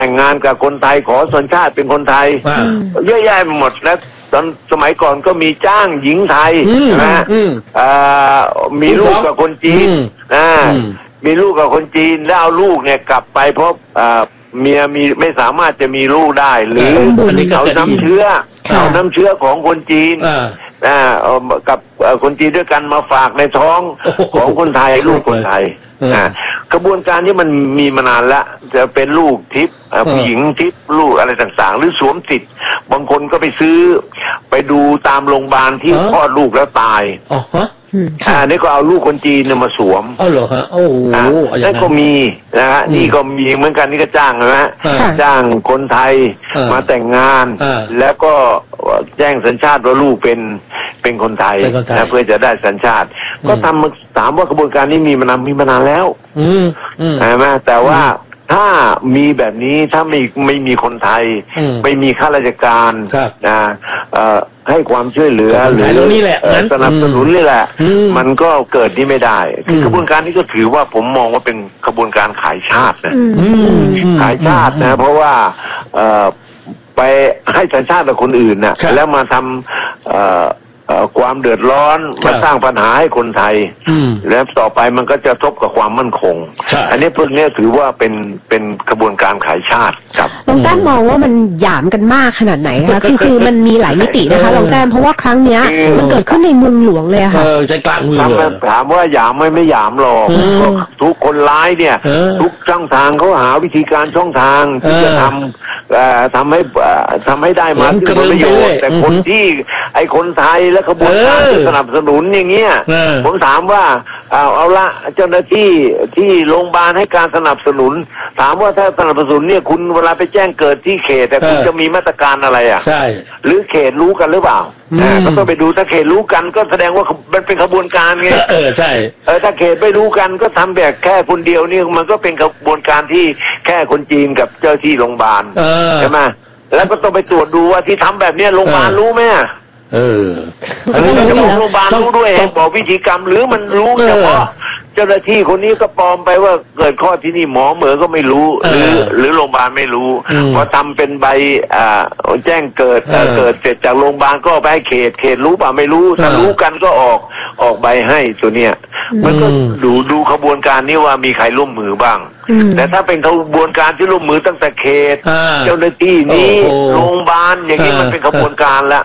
แต่งงานกับคนไทยขอสัญชาติเป็นคนไทยเยอะแยะหมดแล้วตอนสมัยก่อนก็มีจ้างหญิงไทยนะมีลูกกับคนจีนมีลูกกับคนจีนแล้วเอาลูกเนี่ยกลับไปเพราะเมียไม่สามารถจะมีลูกได้หรือเอาน้ำเชื้อของคนจีนกับคนจีนด้วยกันมาฝากในท้องของคนไทยลูกคนไทยกระบวนการนี้มันมีมานานแล้วจะเป็นลูกทิพย์ผู้หญิงทิพย์ลูกอะไรต่างๆหรือสวมสิทธิ์บางคนก็ไปซื้อไปดูตามโรงพยาบาลที่คลอดลูกแล้วตายนี่ก็เอาลูกคนจีนมาสวมเหรอฮะโอ้โหนั่นก็มีนะฮะนี่ก็มีเหมือนกันนี่ก็จ้างนะจ้างคนไทยมาแต่งงานแล้วก็แจ้งสัญชาติว่าลูกเป็นคนไทยนะเพื่อจะได้สัญชาติก็ถามว่ากระบวนการนี้มีมานานแล้วใช่ไหมแต่ว่าถ้ามีแบบนี้ถ้าไม่มีคนไทยไม่มีข้าราชการนะให้ความช่วยเหลือหรือสนับสนุนนี่แหละมันก็เกิดที่ไม่ได้กระบวนการนี้ก็ถือว่าผมมองว่าเป็นกระบวนการขายชาตินะขายชาตินะเพราะว่าไปให้สัญชาติกับคนอื่นนะแล้วมาทำความเดือดร้อนมาสร้างปัญหาให้คนไทยแล้วต่อไปมันก็จะทบกับความมั่นคงอันนี้พวกนี้ถือว่าเป็นกระบวนการขายชาติครับลองแต้มมองว่ามันหยามกันมากขนาดไหนคะคือมันมีหลายมิตินะคะลองแต้มเพราะว่าครั้งเนี้ยมันเกิดขึ้นในเมืองหลวงเลยค่ะใจกลางเมืองถามว่าหยามไม่หยามหรอกทุกคนร้ายเนี่ยทุกช่องทางเขาหาวิธีการช่องทางที่จะทำให้ได้มาซึ่งผลประโยชน์แต่คนที่ไอ้คนไทยและขบวนการสนับสนุนอย่างเงี้ยผมถามว่าเอาละเจ้าหน้าที่ที่โรงพยาบาลให้การสนับสนุนถามว่าถ้าสนับสนุนเนี่ยคุณเวลาไปแจ้งเกิดที่เขตแต่คุณจะมีมาตรการอะไรอ่ะใช่หรือเขตรู้กันหรือเปล่าก็ต้องไปดูถ้าเขตรู้กันก็แสดงว่ามันเป็นขบวนการไงใช่ถ้าเขตไม่รู้กันก็ทำแบบแค่คนเดียวนี่มันก็เป็นขบวนการที่แค่คนจีนกับเจ้าที่โรงพยาบาลใช่ไหมแล้วก็ต้องไปตรวจดูว่าที่ทำแบบนี้โรงพยาบาลรู้ไหมอันนี้จะบอกโรงพยาบาลรู้ด้วยบอกวิธีกรรมหรือมันรู้เฉพาะเจ้าหน้าที่คนนี้ก็ปลอมไปว่าเกิดข้อที่นี่หมอเหมือก็ไม่รู้หรือโรงพยาบาลไม่รู้พอทำเป็นใบแจ้งเกิดเสร็จจากโรงพยาบาลก็ไปให้เขตรู้ป่ะไม่รู้ถ้ารู้กันก็ออกใบให้ตัวเนี้ยมันก็ดูขบวนการนี้ว่ามีใครร่วมมือบ้างแต่ถ้าเป็นขบวนการที่ร่วมมือตั้งแต่เขตเจ้าหน้าที่นี้โรงพยาบาลอย่างนี้มันเป็นขบวนการละ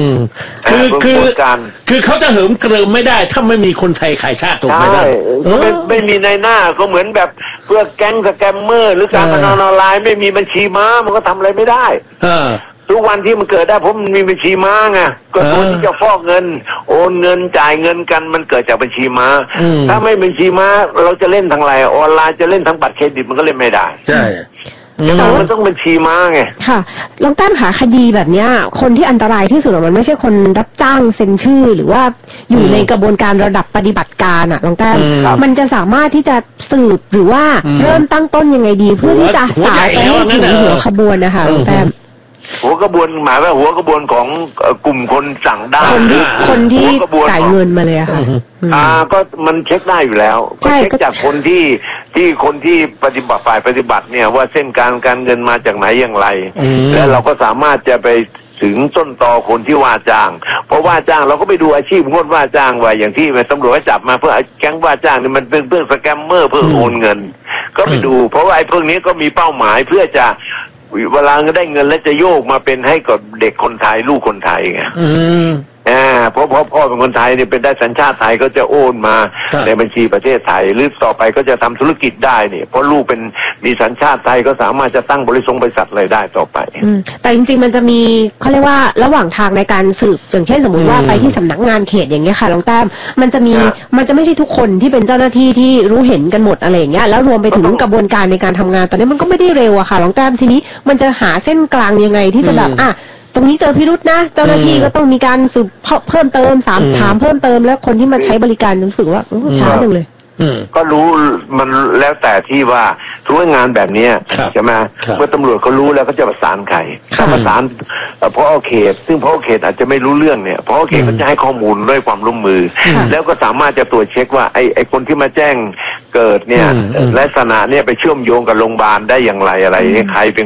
คือเขาจะเหิมเกริมไม่ได้ถ้าไม่มีคนไทยขายชาติถูกไหมล่ะไม่มีในหน้าก็เหมือนแบบเพื่อแก๊งสแกมเมอร์หรือการพนันออนไลน์ไม่มีบัญชีม้ามันก็ทำอะไรไม่ได้ทุกวันที่มันเกิดได้เพราะมันมีบัญชีม้าไงก็คนที่จะฟอกเงินโอนเงินจ่ายเงินกันมันเกิดจากบัญชีม้าถ้าไม่บัญชีม้าเราจะเล่นทางไหนออนไลน์จะเล่นทางบัตรเครดิตมันก็เล่นไม่ได้ใช่แต่มันต้องบัญชีม้าไงค่ะลองแต้มหาคดีแบบนี้คนที่อันตรายที่สุดมันไม่ใช่คนรับจ้างเซ็นชื่อหรือว่าอยู่ในกระบวนการระดับปฏิบัติการลองแต้มมันจะสามารถที่จะสืบหรือว่าเริ่มตั้งต้นยังไงดีเพื่อที่จะสาวไปให้ถึงหัวขบวนนะคะลองแต้มหัวกระบวนหมายว่าหัวกระบวนของกลุ่มคนสั่งได้คนที่จ่ายเงินมาเลยค่ะก็มันเช็คได้อยู่แล้วก็เช็คจากคนที่ปฏิบัติฝ่ายปฏิบัติเนี่ยว่าเส้นการเงินมาจากไหนอย่างไรแล้วเราก็สามารถจะไปถึงต้นตอคนที่ว่าจ้างเพราะว่าจ้างเราก็ไปดูอาชีพคนว่าจ้างไว้อย่างที่ตำรวจจับมาเพื่อแก๊งว่าจ้างนี่มันเป็นเพื่อสแกมเมอร์เพื่อโอนเงินก็ไปดูเพราะว่าไอ้พวกนี้ก็มีเป้าหมายเพื่อจะเวลาได้เงินแล้วจะโยกมาเป็นให้กับเด็กคนไทยลูกคนไทยไงเพราะพ่อเป็นคนไทยเนี่ยเป็นได้สัญชาติไทยก็จะโอนมาในบัญชีประเทศไทยหรือต่อไปก็จะทำธุรกิจได้เนี่ยเพราะลูกเป็นมีสัญชาติไทยก็สามารถจะตั้งบริษัทอะไรได้ต่อไปแต่จริงๆมันจะมีเขาเรียกว่าระหว่างทางในการสืบอย่างเช่นสมมุติว่าไปที่สำนักงานเขตอย่างเงี้ยค่ะลองแต้มมันจะไม่ใช่ทุกคนที่เป็นเจ้าหน้าที่ที่รู้เห็นกันหมดอะไรอย่างเงี้ยแล้วรวมไปถึงกระบวนการในการทำงานตอนนี้มันก็ไม่ได้เร็วอะค่ะลองแต้มทีนี้มันจะหาเส้นกลางยังไงที่จะแบบตรงนี้เจอพิรุธนะเจ้าหน้าที่ก็ต้องมีการสืบเพิ่มเติมถามเพิ่มเติมแล้วคนที่มาใช้บริการรู้สึกว่าช้าจังเลยก็รู้มันแล้วแต่ที่ว่าทุกงานแบบนี้ใช่ไหมเมื่อตำรวจเขารู้แล้วก็จะประสานใครประสานเพราะเขตซึ่งเพราะเขตอาจจะไม่รู้เรื่องเนี่ยเพราะเขตก็จะให้ข้อมูลด้วยความร่วมมือแล้วก็สามารถจะตรวจเช็คว่าไอ้คนที่มาแจ้งเกิดเนี่ยลักษณะเนี่ยไปเชื่อมโยงกับโรงพยาบาลได้อย่างไรอะไรใครเป็น